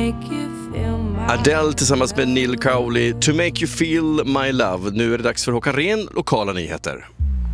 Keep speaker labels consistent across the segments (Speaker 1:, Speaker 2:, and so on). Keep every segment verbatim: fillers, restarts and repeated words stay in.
Speaker 1: Adele tillsammans med Neil Cowley, To Make You Feel My Love. Nu är det dags för Håkan Rehn, lokala nyheter.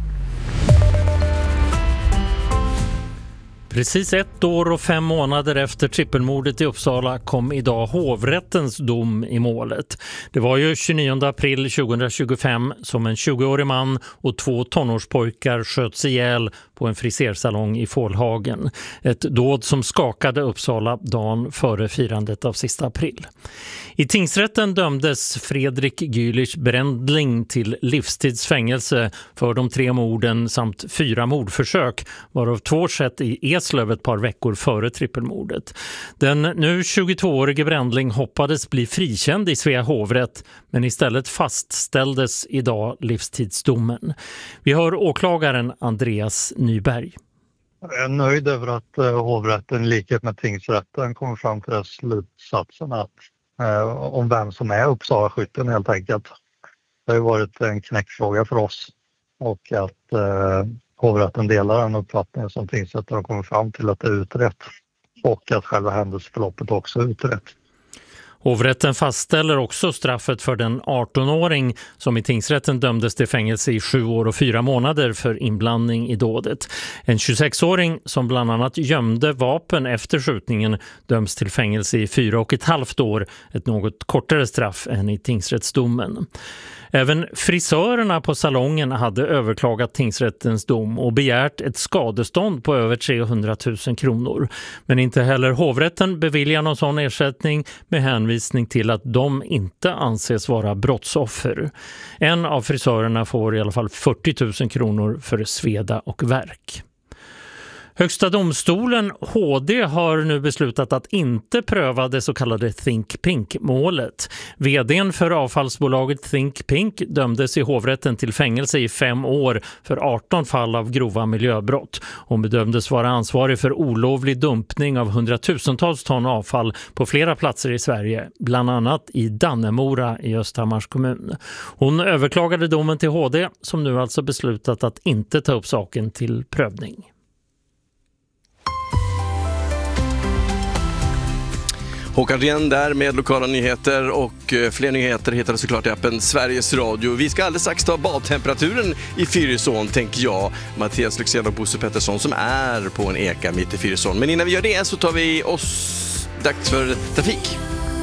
Speaker 2: Precis ett år och fem månader efter trippelmordet i Uppsala kom idag hovrättens dom i målet. Det var ju tjugonionde april tjugohundratjugofem som en tjugoårig man och två tonårspojkar sköts ihjäl på en frisersalong i Fålhagen. Ett dåd som skakade Uppsala dagen före firandet av sista april. I tingsrätten dömdes Fredrik Gylich Brändling till livstidsfängelse för de tre morden samt fyra mordförsök, varav två skett i Eslöv ett par veckor före trippelmordet. Den nu tjugotvåårige Brändling hoppades bli frikänd i Svea hovrätt, men istället fastställdes idag livstidsdomen. Vi hör åklagaren Andreas Nyberg.
Speaker 3: Jag är nöjd över att eh, hovrätten i likhet med tingsrätten kommer fram till slutsatsen att, eh, om vem som är Uppsala-skytten helt enkelt. Det har ju varit en knäckfråga för oss och att eh, hovrätten delar den uppfattningen som tingsrätten har kommit fram till att det är utrett och att själva händelseförloppet också är utrett.
Speaker 2: Hovrätten fastställer också straffet för den artonåring som i tingsrätten dömdes till fängelse i sju år och fyra månader för inblandning i dådet. En tjugosexåring som bland annat gömde vapen efter skjutningen döms till fängelse i fyra och ett halvt år, ett något kortare straff än i tingsrättsdomen. Även frisörerna på salongen hade överklagat tingsrättens dom och begärt ett skadestånd på över trehundratusen kronor. Men inte heller hovrätten beviljar någon sån ersättning med hänvisning till att de inte anses vara brottsoffer. En av frisörerna får i alla fall fyrtio tusen kronor för sveda och värk. Högsta domstolen H D har nu beslutat att inte pröva det så kallade Think Pink-målet. Vdn för avfallsbolaget Think Pink dömdes i hovrätten till fängelse i fem år för arton fall av grova miljöbrott. Hon bedömdes vara ansvarig för olovlig dumpning av hundratusentals ton avfall på flera platser i Sverige, bland annat i Dannemora i Östhammars kommun. Hon överklagade domen till H D som nu alltså beslutat att inte ta upp saken till prövning.
Speaker 1: Håkan Rehn där med lokala nyheter och fler nyheter hittar du såklart i appen Sveriges Radio. Vi ska alldeles strax ta badtemperaturen i Fyrisån, tänker jag. Mattias Lyxén och Bosse Pettersson som är på en eka mitt i Fyrisån. Men innan vi gör det så tar vi oss dags för trafik.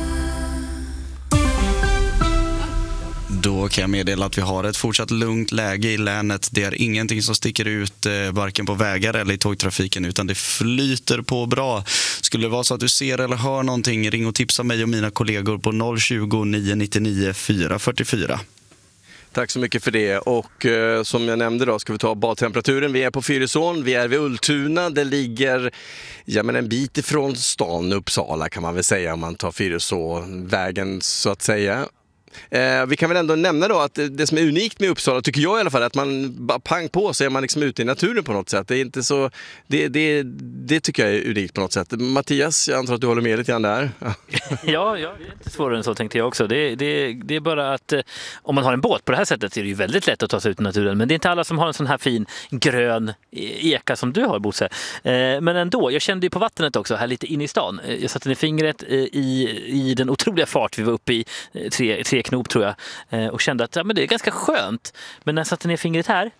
Speaker 4: Då kan jag meddela att vi har ett fortsatt lugnt läge i länet. Det är ingenting som sticker ut eh, varken på vägar eller i tågtrafiken, utan det flyter på bra. Skulle det vara så att du ser eller hör någonting, ring och tipsa mig och mina kollegor på noll tjugo, nio nittionio, fyra fyrtiofyra.
Speaker 1: Tack så mycket för det. Och eh, som jag nämnde då ska vi ta badtemperaturen. Vi är på Fyrisån, vi är vid Ultuna. Det ligger ja, men en bit ifrån stan Uppsala kan man väl säga om man tar Fyrisåvägen så att säga. Eh, vi kan väl ändå nämna då att det som är unikt med Uppsala tycker jag i alla fall är att man bara pang på så är man liksom ute i naturen på något sätt. Det är inte så, det, det, det tycker jag är unikt på något sätt. Mattias, jag antar att du håller med lite grann där.
Speaker 5: Ja, ja, det är inte svårare än så tänkte jag också. Det, det, det är bara att eh, om man har en båt på det här sättet så är det ju väldigt lätt att ta sig ut i naturen. Men det är inte alla som har en sån här fin grön eka som du har, Bosse. Eh, men ändå, jag kände ju på vattnet också här lite in i stan. Jag satte ner fingret eh, i, i den otroliga fart vi var uppe i, eh, tre, tre knop tror jag, eh, och kände att ja, men det är ganska skönt. Men när jag satte ner fingret här,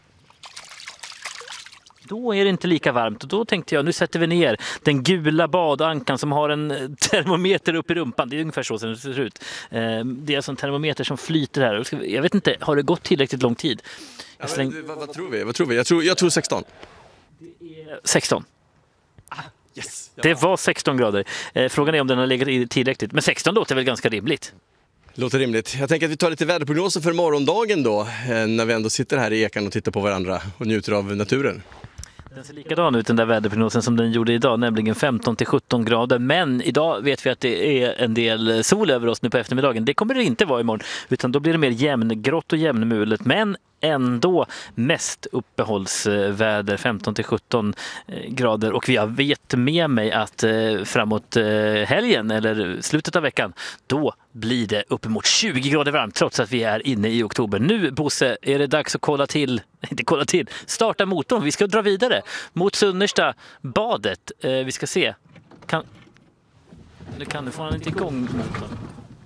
Speaker 5: då är det inte lika varmt. Och då tänkte jag, nu sätter vi ner den gula badankan som har en termometer upp i rumpan. Det är ungefär så som det ser ut. Eh, det är alltså en termometer som flyter här. Jag vet inte, har det gått tillräckligt lång tid?
Speaker 1: Jag släng... ja, vad, vad tror vi? Vad tror vi? Jag tror, jag tror sexton.
Speaker 5: Det är sexton.
Speaker 1: Ah, yes.
Speaker 5: Det var sexton grader. Eh, frågan är om den har legat i tillräckligt. Men sexton låter väl ganska rimligt.
Speaker 1: Låter rimligt. Jag tänker att vi tar lite väderprognoser för morgondagen då, när vi ändå sitter här i ekan och tittar på varandra och njuter av naturen.
Speaker 5: Den ser likadan ut den där väderprognosen som den gjorde idag, nämligen femton till sjutton grader. Men idag vet vi att det är en del sol över oss nu på eftermiddagen. Det kommer det inte vara imorgon, utan då blir det mer jämngrått och jämnmulet. Men ändå mest uppehållsväder, femton till sjutton grader. Och jag vet med mig att framåt helgen eller slutet av veckan, då blir det uppemot tjugo grader varmt trots att vi är inne i oktober. Nu, Bosse, är det dags att kolla till, inte kolla till, starta motorn. Vi ska dra vidare mot Sunnersta badet. Vi ska se. Kan... Nu kan du få han inte igång motorn.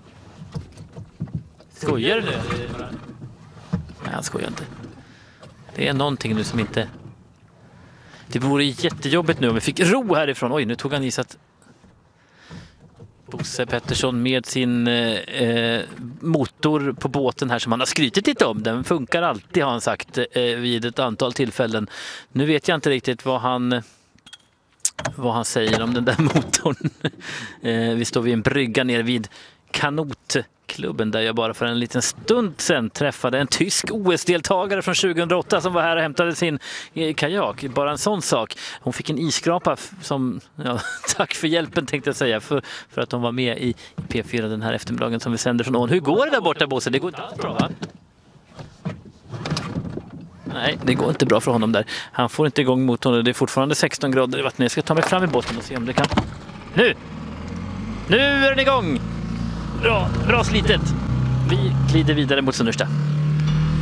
Speaker 5: Skojar du nu? Nej, han skojar inte. Det är någonting nu som inte... Det vore jättejobbigt nu om vi fick ro härifrån. Oj, nu tog han i så att Bosse Pettersson med sin eh, motor på båten här som han har skrytit lite om. Den funkar alltid, har han sagt eh, vid ett antal tillfällen. Nu vet jag inte riktigt vad han... vad han säger om den där motorn. eh, vi står vid en brygga ner vid kanotklubben där jag bara för en liten stund sedan träffade en tysk O S-deltagare från tjugohundraåtta som var här och hämtade sin eh, kajak. Bara en sån sak. Hon fick en isskrapa som, ja, tack för hjälpen tänkte jag säga, för, för att de var med i P fyra den här eftermiddagen som vi sänder från ån. Hur går det där borta, Bosse? Det går inte alls bra, va? Nej, det går inte bra för honom där. Han får inte igång motorn. Det är fortfarande sexton grader i vattnet. Jag ska ta mig fram i båten och se om det kan... Nu! Nu är den igång! Bra, bra slitet. Vi glider vidare mot Sunnersta.